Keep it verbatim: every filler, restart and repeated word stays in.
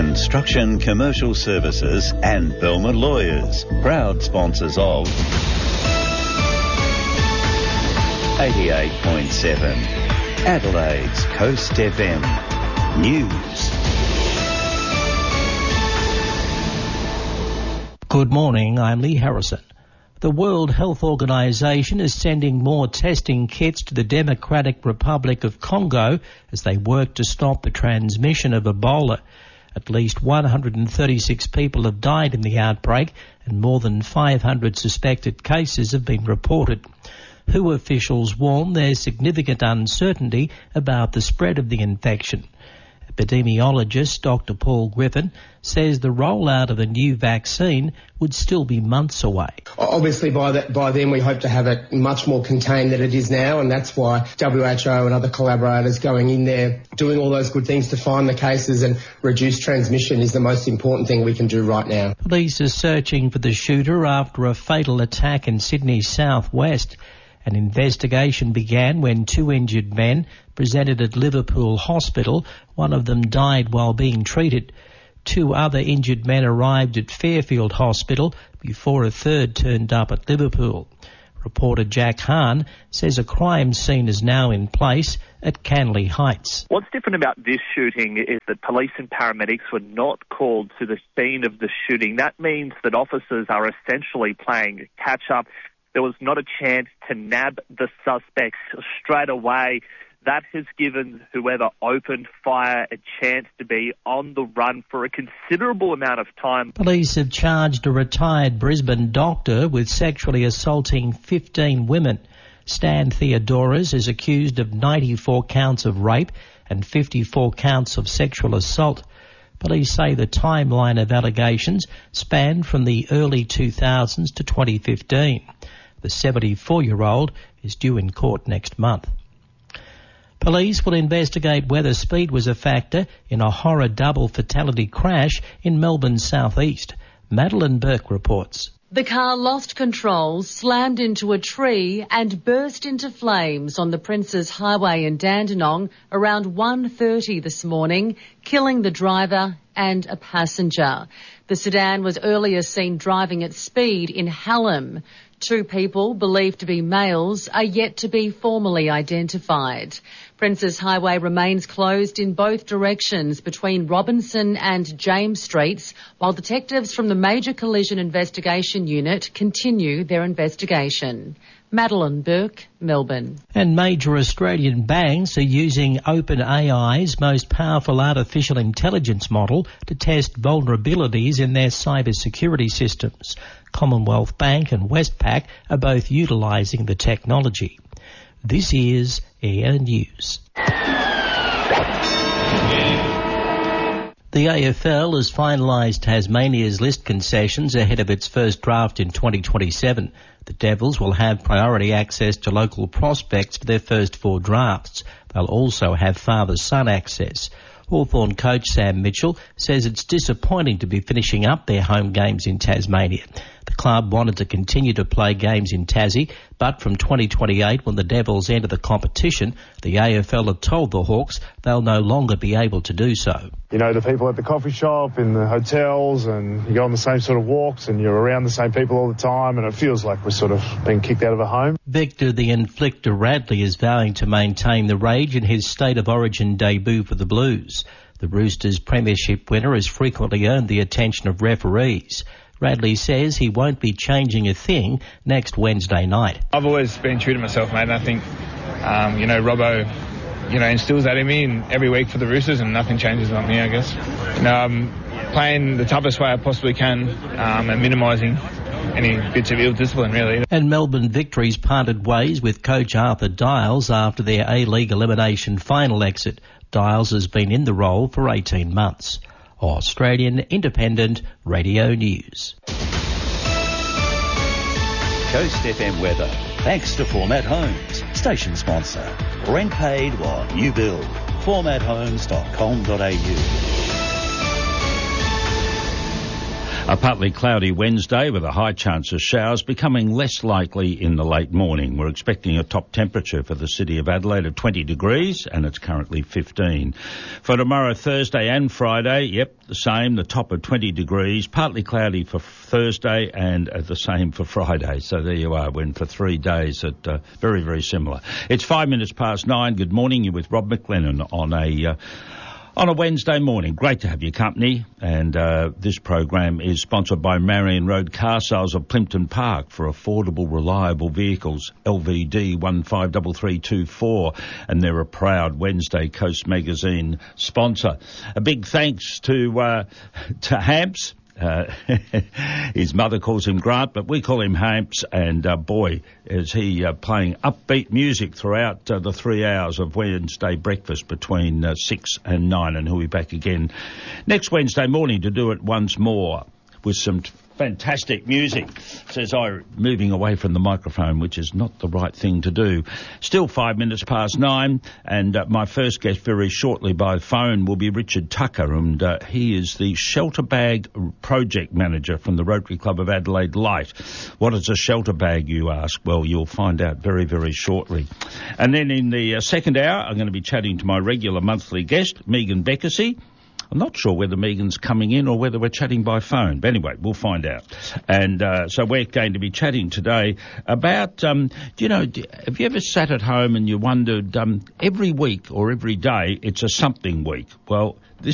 Construction Commercial Services and Belmont Lawyers, proud sponsors of eighty-eight point seven, Adelaide's Coast F M News. Good morning, I'm Lee Harrison. The World Health Organization is sending more testing kits to the Democratic Republic of Congo as they work to stop the transmission of Ebola. At least one hundred thirty-six people have died in the outbreak and more than five hundred suspected cases have been reported. W H O officials warn there's significant uncertainty about the spread of the infection. Epidemiologist Doctor Paul Griffin says the rollout of a new vaccine would still be months away. Obviously, by that, by then we hope to have it much more contained than it is now, and that's why W H O and other collaborators going in there, doing all those good things to find the cases and reduce transmission is the most important thing we can do right now. Police are searching for the shooter after a fatal attack in Sydney's southwest. An investigation began when two injured men presented at Liverpool Hospital. One of them died while being treated. Two other injured men arrived at Fairfield Hospital before a third turned up at Liverpool. Reporter Jack Hahn says a crime scene is now in place at Canley Heights. What's different about this shooting is that police and paramedics were not called to the scene of the shooting. That means that officers are essentially playing catch-up. There was not a chance to nab the suspects straight away. That has given whoever opened fire a chance to be on the run for a considerable amount of time. Police have charged a retired Brisbane doctor with sexually assaulting fifteen women. Stan Theodoros is accused of ninety-four counts of rape and fifty-four counts of sexual assault. Police say the timeline of allegations spanned from the early two thousands to twenty fifteen. The seventy-four-year-old is due in court next month. Police will investigate whether speed was a factor in a horror double fatality crash in Melbourne's southeast. Madeline Burke reports. The car lost control, slammed into a tree and burst into flames on the Princes Highway in Dandenong around one thirty this morning, killing the driver and a passenger. The sedan was earlier seen driving at speed in Hallam. Two people, believed to be males, are yet to be formally identified. Princes Highway remains closed in both directions between Robinson and James Streets, while detectives from the Major Collision Investigation Unit continue their investigation. Madeline Burke, Melbourne. And major Australian banks are using OpenAI's most powerful artificial intelligence model to test vulnerabilities in their cybersecurity systems. Commonwealth Bank and Westpac are both utilising the technology. This is Air News. The A F L has finalised Tasmania's list concessions ahead of its first draft in twenty twenty-seven. The Devils will have priority access to local prospects for their first four drafts. They'll also have father-son access. Hawthorn coach Sam Mitchell says it's disappointing to be finishing up their home games in Tasmania. The club wanted to continue to play games in Tassie, but from twenty twenty-eight, when the Devils enter the competition, the A F L have told the Hawks they'll no longer be able to do so. You know, the people at the coffee shop, in the hotels, and you go on the same sort of walks and you're around the same people all the time, and it feels like we're sort of being kicked out of a home. Victor the Inflictor Radley is vowing to maintain the rage in his State of Origin debut for the Blues. The Roosters' premiership winner has frequently earned the attention of referees. Radley says he won't be changing a thing next Wednesday night. I've always been true to myself, mate, and I think, um, you know, Robbo, you know, instills that in me and every week for the Roosters, and nothing changes on me, I guess. You know, I'm playing the toughest way I possibly can um, and minimising any bits of ill discipline, really. And Melbourne Victories parted ways with coach Arthur Dials after their A-League elimination final exit. Dials has been in the role for eighteen months. Australian Independent Radio News. Coast F M weather, thanks to Format Homes, station sponsor. Rent paid while you build. format homes dot com dot a u. A partly cloudy Wednesday with a high chance of showers becoming less likely in the late morning. We're expecting a top temperature for the city of Adelaide of twenty degrees and it's currently fifteen. For tomorrow, Thursday and Friday, yep, the same, the top of twenty degrees, partly cloudy for Thursday and uh, the same for Friday. So there you are, we're in for three days at uh, very, very similar. It's five minutes past nine. Good morning, you're with Rob McLennan on a... Uh, On a Wednesday morning. Great to have your company, and uh, this program is sponsored by Marion Road Car Sales of Plimpton Park for affordable, reliable vehicles, L V D one five three three two four, and they're a proud Wednesday Coast Magazine sponsor. A big thanks to uh, to Hamps. Uh, his mother calls him Grant, but we call him Hamps, and uh, boy, is he uh, playing upbeat music throughout uh, the three hours of Wednesday breakfast between uh, six and nine, and he'll be back again next Wednesday morning to do it once more with some t- fantastic music, says I, moving away from the microphone, which is not the right thing to do. Still five minutes past nine, and uh, my first guest very shortly by phone will be Richard Tucker, and uh, he is the shelter bag project manager from the Rotary Club of Adelaide Light. What is a shelter bag, you ask? Well, you'll find out very, very shortly. And then in the uh, second hour, I'm going to be chatting to my regular monthly guest, Megan Beckersey. I'm not sure whether Megan's coming in or whether we're chatting by phone. But anyway, we'll find out. And uh, so we're going to be chatting today about, um, do you know, do, have you ever sat at home and you wondered, um, every week or every day, it's a something week? Well, this